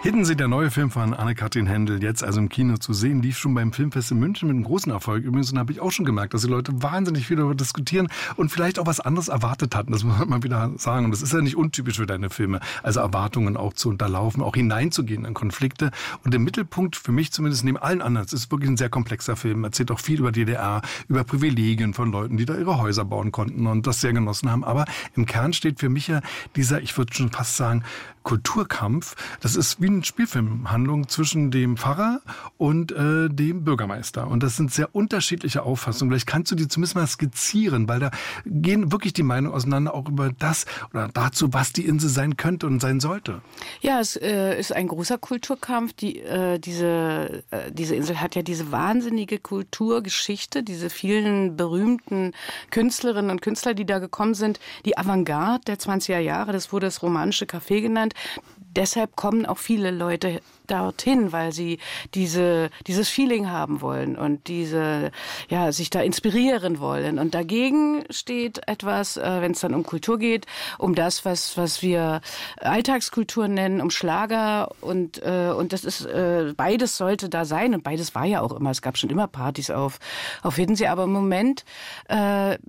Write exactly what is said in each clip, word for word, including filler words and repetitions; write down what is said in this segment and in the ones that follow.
Hiddensee, der neue Film von Anne-Kathrin Hendel, jetzt also im Kino zu sehen, lief schon beim Filmfest in München mit einem großen Erfolg. Übrigens, und habe ich auch schon gemerkt, dass die Leute wahnsinnig viel darüber diskutieren und vielleicht auch was anderes erwartet hatten. Das muss man mal wieder sagen. Und das ist ja nicht untypisch für deine Filme. Also Erwartungen auch zu unterlaufen, auch hineinzugehen in Konflikte. Und der Mittelpunkt, für mich zumindest neben allen anderen, es ist wirklich ein sehr komplexer Film. Erzählt auch viel über D D R, über Privilegien von Leuten, die da ihre Häuser bauen konnten und das sehr genossen haben. Aber im Kern steht für mich ja dieser, ich würde schon fast sagen, Kulturkampf. Das ist wie eine Spielfilmhandlung zwischen dem Pfarrer und äh, dem Bürgermeister. Und das sind sehr unterschiedliche Auffassungen. Vielleicht kannst du die zumindest mal skizzieren, weil da gehen wirklich die Meinungen auseinander auch über das oder dazu, was die Insel sein könnte und sein sollte. Ja, es äh, ist ein großer Kulturkampf. Die, äh, diese, äh, diese Insel hat ja diese wahnsinnige Kulturgeschichte, diese vielen berühmten Künstlerinnen und Künstler, die da gekommen sind. Die Avantgarde der zwanziger Jahre, das wurde das romanische Café genannt. Deshalb kommen auch viele Leute dorthin, weil sie diese, dieses Feeling haben wollen und diese, ja, sich da inspirieren wollen. Und dagegen steht etwas, äh, wenn es dann um Kultur geht, um das, was, was wir Alltagskultur nennen, um Schlager und, äh, und das ist, äh, beides sollte da sein und beides war ja auch immer, es gab schon immer Partys auf, auf Hiddensee, aber im Moment äh,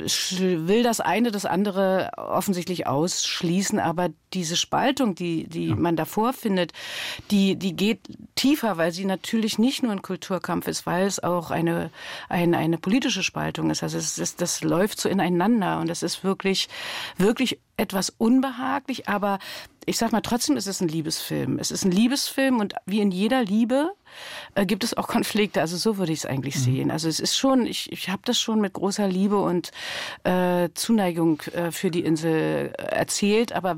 will das eine das andere offensichtlich ausschließen, aber diese Spaltung, die, die ja. man davor findet, die, die geht tiefer, weil sie natürlich nicht nur ein Kulturkampf ist, weil es auch eine, eine, eine politische Spaltung ist. Also es ist, das läuft so ineinander und das ist wirklich, wirklich etwas unbehaglich, aber ich sag mal, trotzdem ist es ein Liebesfilm. Es ist ein Liebesfilm und wie in jeder Liebe äh, gibt es auch Konflikte. Also so würde ich es eigentlich mhm. sehen. Also es ist schon, ich, ich habe das schon mit großer Liebe und äh, Zuneigung äh, für die Insel erzählt, aber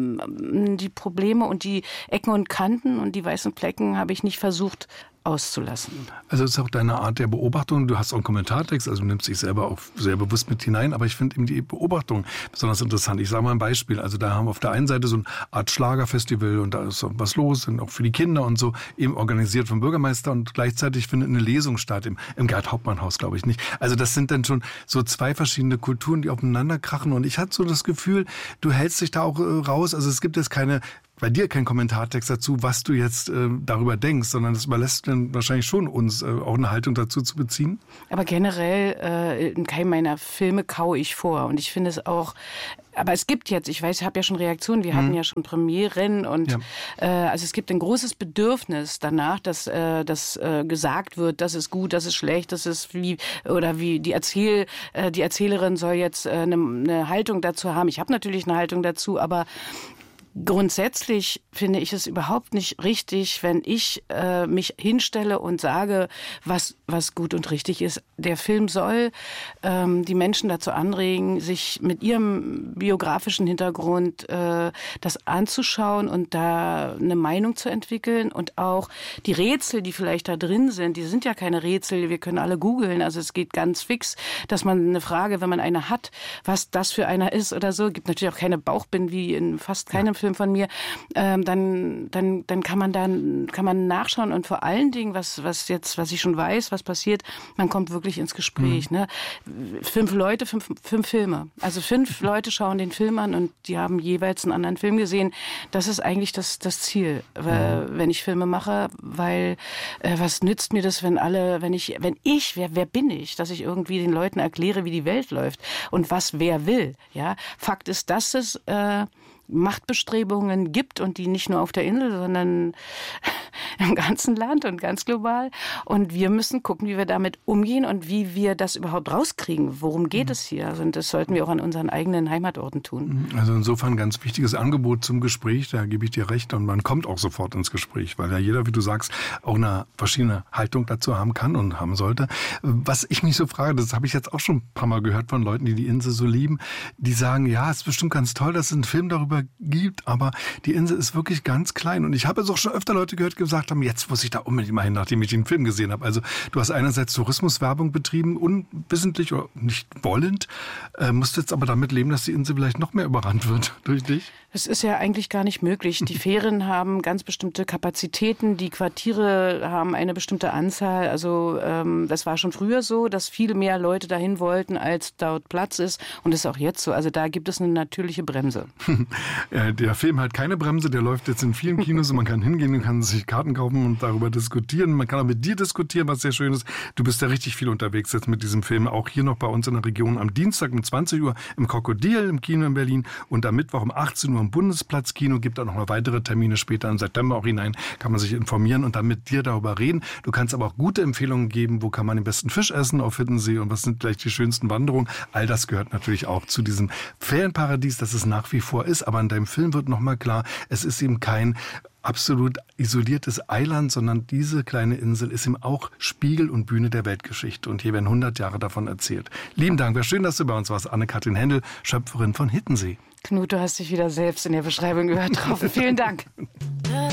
mh, die Probleme und die Ecken und Kanten und die weißen Flecken habe ich nicht versucht auszulassen. Also es ist auch deine Art der Beobachtung. Du hast auch einen Kommentartext, also du nimmst dich selber auch sehr bewusst mit hinein, aber ich finde eben die Beobachtung besonders interessant. Ich sage mal ein Beispiel. Also da haben wir auf der einen Seite so eine Art Schlagerfestival und da ist so was los, und auch für die Kinder und so, eben organisiert vom Bürgermeister und gleichzeitig findet eine Lesung statt im, im Gerd-Hauptmann-Haus, glaube ich nicht. Also das sind dann schon so zwei verschiedene Kulturen, die aufeinander krachen und ich hatte so das Gefühl, du hältst dich da auch äh, raus. Also es gibt jetzt keine bei dir kein Kommentartext dazu, was du jetzt äh, darüber denkst, sondern das überlässt dann wahrscheinlich schon uns, äh, auch eine Haltung dazu zu beziehen. Aber generell, äh, in keinem meiner Filme kaue ich vor. Und ich finde es auch, aber es gibt jetzt, ich weiß, ich habe ja schon Reaktionen, wir hm. hatten ja schon Premieren und ja. äh, also es gibt ein großes Bedürfnis danach, dass, äh, dass äh, gesagt wird, das ist gut, das ist schlecht, das ist wie, oder wie die Erzähl, äh, die Erzählerin soll jetzt äh, eine, eine Haltung dazu haben. Ich habe natürlich eine Haltung dazu, aber grundsätzlich finde ich es überhaupt nicht richtig, wenn ich äh, mich hinstelle und sage, was, was gut und richtig ist. Der Film soll ähm, die Menschen dazu anregen, sich mit ihrem biografischen Hintergrund äh, das anzuschauen und da eine Meinung zu entwickeln. Und auch die Rätsel, die vielleicht da drin sind, die sind ja keine Rätsel, wir können alle googeln. Also es geht ganz fix, dass man eine Frage, wenn man eine hat, was das für einer ist oder so, gibt natürlich auch keine Bauchbinden wie in fast keinem Film von mir, ähm, dann, dann, dann kann man dann, kann man nachschauen und vor allen Dingen, was, was jetzt, was ich schon weiß, was passiert, man kommt wirklich ins Gespräch, mhm. ne? Fünf Leute, fünf, fünf Filme. Also fünf Leute schauen den Film an und die haben jeweils einen anderen Film gesehen. Das ist eigentlich das, das Ziel, weil, mhm. wenn ich Filme mache, weil, äh, was nützt mir das, wenn alle, wenn ich, wenn ich, wer, wer bin ich, dass ich irgendwie den Leuten erkläre, wie die Welt läuft und was wer will, ja? Fakt ist, dass es, äh, Machtbestrebungen gibt und die nicht nur auf der Insel, sondern im ganzen Land und ganz global. Und wir müssen gucken, wie wir damit umgehen und wie wir das überhaupt rauskriegen. Worum geht mhm. es hier? Also, und das sollten wir auch an unseren eigenen Heimatorten tun. Also insofern ein ganz wichtiges Angebot zum Gespräch, da gebe ich dir recht. Und man kommt auch sofort ins Gespräch, weil ja jeder, wie du sagst, auch eine verschiedene Haltung dazu haben kann und haben sollte. Was ich mich so frage, das habe ich jetzt auch schon ein paar Mal gehört von Leuten, die die Insel so lieben, die sagen, ja, es ist bestimmt ganz toll, dass es einen Film darüber gibt, aber die Insel ist wirklich ganz klein. Und ich habe es auch schon öfter Leute gehört, die gesagt haben, jetzt muss ich da unbedingt mal hin, nachdem ich den Film gesehen habe. Also du hast einerseits Tourismuswerbung betrieben, unwissentlich oder nicht wollend, äh, musst jetzt aber damit leben, dass die Insel vielleicht noch mehr überrannt wird durch dich. Das ist ja eigentlich gar nicht möglich. Die Fähren haben ganz bestimmte Kapazitäten, die Quartiere haben eine bestimmte Anzahl. Also ähm, das war schon früher so, dass viel mehr Leute dahin wollten, als dort Platz ist. Und das ist auch jetzt so. Also da gibt es eine natürliche Bremse. Der Film hat keine Bremse, der läuft jetzt in vielen Kinos und man kann hingehen und kann sich Karten kaufen und darüber diskutieren. Man kann auch mit dir diskutieren, was sehr schön ist. Du bist ja richtig viel unterwegs jetzt mit diesem Film. Auch hier noch bei uns in der Region am Dienstag um zwanzig Uhr im Krokodil im Kino in Berlin und am Mittwoch um achtzehn Uhr im Bundesplatzkino. Gibt auch noch mal weitere Termine später im September auch hinein. Kann man sich informieren und dann mit dir darüber reden. Du kannst aber auch gute Empfehlungen geben, wo kann man den besten Fisch essen auf Hiddensee und was sind gleich die schönsten Wanderungen. All das gehört natürlich auch zu diesem Ferienparadies, das es nach wie vor ist. Aber in deinem Film wird noch mal klar, es ist eben kein absolut isoliertes Eiland, sondern diese kleine Insel ist eben auch Spiegel und Bühne der Weltgeschichte. Und hier werden hundert Jahre davon erzählt. Lieben Dank, wäre schön, dass du bei uns warst. Anne-Kathrin Hendel, Schöpferin von Hiddensee. Knut, du hast dich wieder selbst in der Beschreibung übertroffen. Vielen Dank.